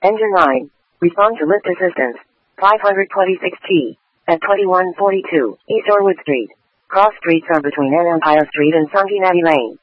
Engine 9. Respond to lift assistance. 526T. At 2142 East Orwood Street. Cross streets are between N. Empire Street and Santinati Lane.